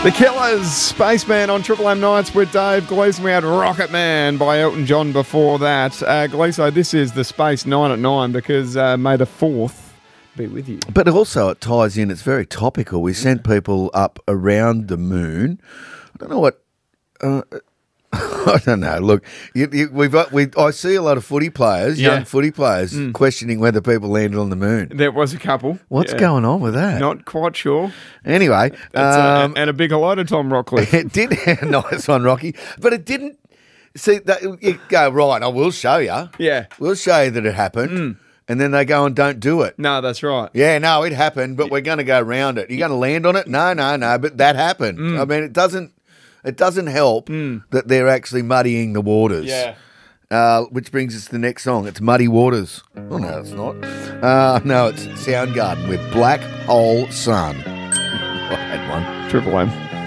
The Killers, Spaceman on Triple M Nights with Dave Gleeson. We had Rocket Man by Elton John before that. Gleeso, this is the Space 9 at 9 because May the 4th be with you. But also it ties in, it's very topical. We sent people up around the moon. I don't know what... I don't know. Look, I see a lot of footy players, young footy players, questioning whether people landed on the moon. There was a couple. What's going on with that? Not quite sure. Anyway. And a big hello to Tom Rockcliffe. It did. Nice one, Rocky. But it didn't... See, you go, right, I will show you. Yeah. We'll show you that it happened. And then they go and don't do it. No, that's right. Yeah, no, it happened, but we're going to go round it. You're going to land on it? No, but that happened. I mean, it doesn't help that they're actually muddying the waters. Yeah. Which brings us to the next song. It's Muddy Waters. Oh, no, it's not. No, it's Soundgarden with Black Hole Sun. I had one. Triple M.